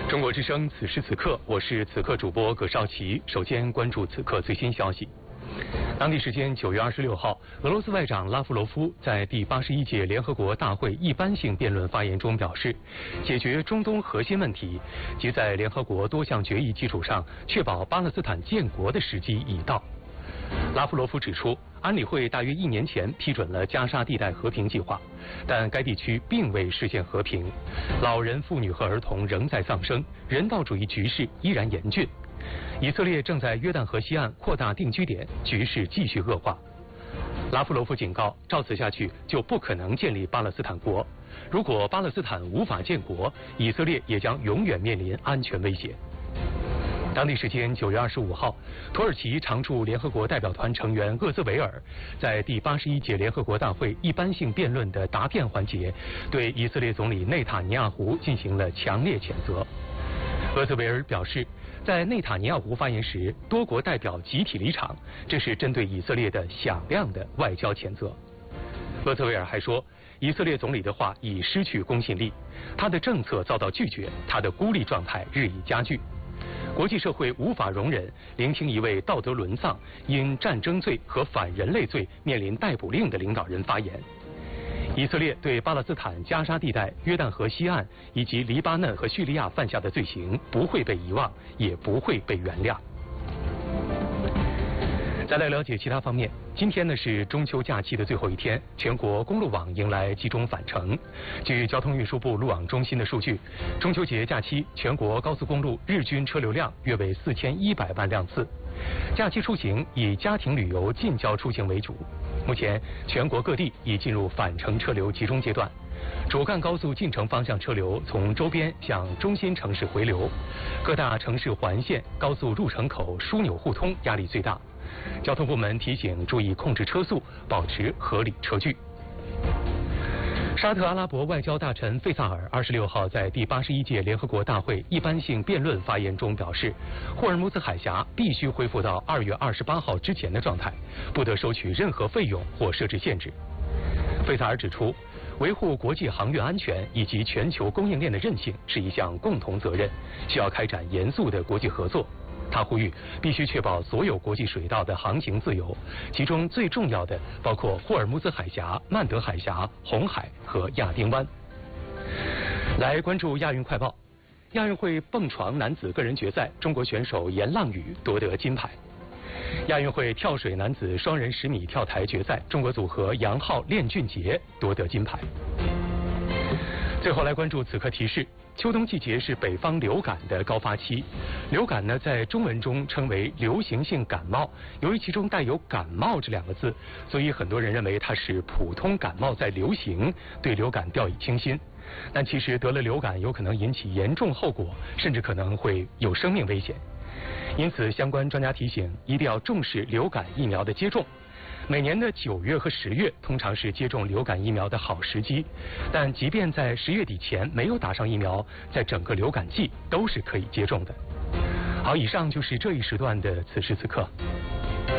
中国之声，此时此刻，我是此刻主播葛绍奇。首先关注此刻最新消息。当地时间9月26号，俄罗斯外长拉夫罗夫在第81届联合国大会一般性辩论发言中表示，解决中东核心问题及在联合国多项决议基础上确保巴勒斯坦建国的时机已到。拉夫罗夫指出，安理会大约1年前批准了加沙地带和平计划，但该地区并未实现和平，老人、妇女和儿童仍在丧生，人道主义局势依然严峻。以色列正在约旦河西岸扩大定居点，局势继续恶化。拉夫罗夫警告，照此下去就不可能建立巴勒斯坦国。如果巴勒斯坦无法建国，以色列也将永远面临安全威胁。当地时间9月25号，土耳其常驻联合国代表团成员厄兹维尔在第81届联合国大会一般性辩论的答辩环节，对以色列总理内塔尼亚胡进行了强烈谴责。厄兹维尔表示，在内塔尼亚胡发言时，多国代表集体离场，这是针对以色列的响亮的外交谴责。厄兹维尔还说，以色列总理的话已失去公信力，他的政策遭到拒绝，他的孤立状态日益加剧。国际社会无法容忍聆听一位道德沦丧、因战争罪和反人类罪面临逮捕令的领导人发言。以色列对巴勒斯坦加沙地带、约旦河西岸以及黎巴嫩和叙利亚犯下的罪行不会被遗忘，也不会被原谅。再来了解其他方面。今天呢是中秋假期的最后一天，全国公路网迎来集中返程。据交通运输部路网中心的数据，中秋节假期全国高速公路日均车流量约为4100万辆次。假期出行以家庭旅游、近郊出行为主。目前全国各地已进入返程车流集中阶段，主干高速进城方向车流从周边向中心城市回流，各大城市环线、高速入城口枢纽互通压力最大。交通部门提醒注意控制车速，保持合理车距。沙特阿拉伯外交大臣费萨尔26号在第81届联合国大会一般性辩论发言中表示，霍尔木兹海峡必须恢复到2月28号之前的状态，不得收取任何费用或设置限制。费萨尔指出，维护国际航运安全以及全球供应链的韧性是一项共同责任，需要开展严肃的国际合作。他呼吁必须确保所有国际水道的航行自由，其中最重要的包括霍尔木兹海峡、曼德海峡、红海和亚丁湾。来关注亚运快报。亚运会蹦床男子个人决赛，中国选手严浪宇夺得金牌。亚运会跳水男子双人10米跳台决赛，中国组合杨昊、练俊杰夺得金牌。最后来关注此刻提示。秋冬季节是北方流感的高发期，流感呢在中文中称为流行性感冒，由于其中带有感冒这2个字，所以很多人认为它是普通感冒在流行，对流感掉以轻心。但其实得了流感有可能引起严重后果，甚至可能会有生命危险。因此相关专家提醒，一定要重视流感疫苗的接种。每年的9月和10月通常是接种流感疫苗的好时机，但即便在10月底前没有打上疫苗，在整个流感季都是可以接种的。好，以上就是这一时段的此时此刻。